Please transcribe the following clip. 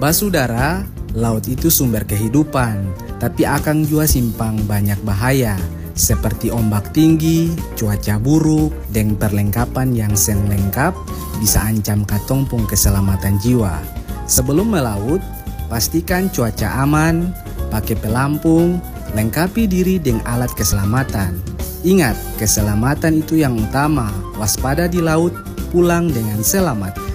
Basudara, laut itu sumber kehidupan, tapi akang jua simpang banyak bahaya, seperti ombak tinggi, cuaca buruk, dan perlengkapan yang seng lengkap bisa ancam katong pung keselamatan jiwa. Sebelum melaut, pastikan cuaca aman, pakai pelampung, lengkapi diri dengan alat keselamatan. Ingat, keselamatan itu yang utama, waspada di laut, pulang dengan selamat.